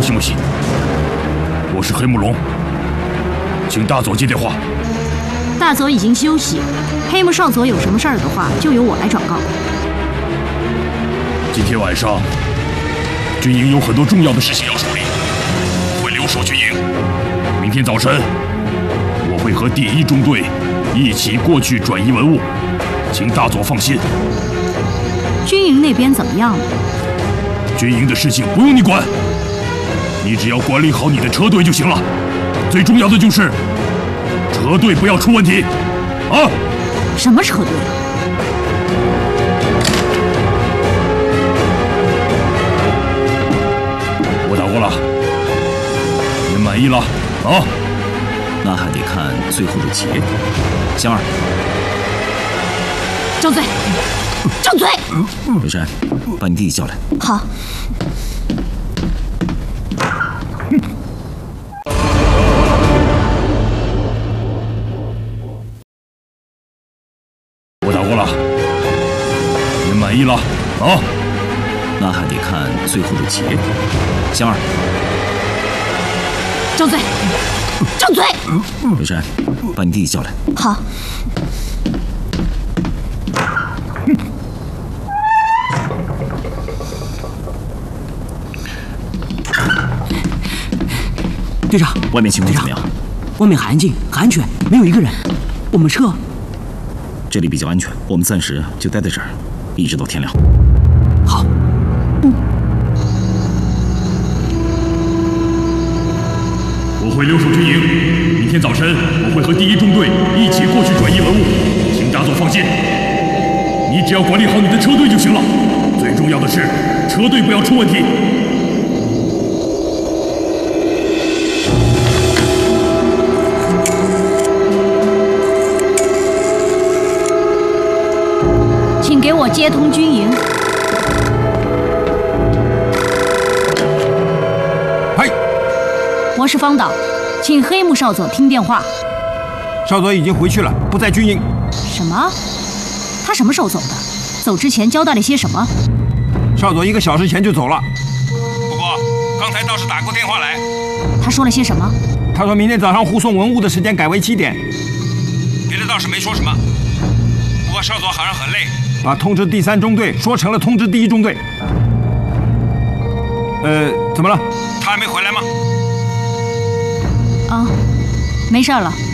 信不信？我是黑木龙，请大佐接电话。 大佐已经休息，黑木少佐有什么事儿的话，就由我来转告。 今天晚上，军营有很多重要的事情要处理，我会留守军营。明天早晨，我会和第1中队一起过去转移文物，请大佐放心。 军营那边怎么样了？ 军营的事情不用你管，你只要管理好你的车队就行了。最重要的就是车队不要出问题，啊！ 什么车队？ 我打过了，你们满意了啊？ 那还得看最后的结果。香儿， 张嘴，张嘴！ 北山，把你弟弟叫来。 好。 我打过了，你们满意了啊？ 那还得看最后的结果。香儿， 张嘴，张嘴！ 北山，把你弟弟叫来。 好。 队长， 外面情况怎么样？ 外面很安静，很安全，没有一个人。我们撤。 这里比较安全，我们暂时就待在这儿，一直到天亮。 好。 我会留守军营，明天早晨我会和第1中队一起过去转移文物，请大佐放心。你只要管理好你的车队就行了，最重要的是车队不要出问题。 请给我接通军营。 嗨， 我是方导，请黑木少佐听电话。 少佐已经回去了，不在军营。 什么？他什么时候走的？走之前交代了些什么？ 少佐1个小时前就走了。 不过刚才倒是打过电话来。 他说了些什么？ 他说明天早上护送文物的时间改为7点。 别的倒是没说什么，不过少佐好像很累。 把通知第3中队说成了通知第1中队。怎么了？ 他还没回来吗？ 啊，没事了。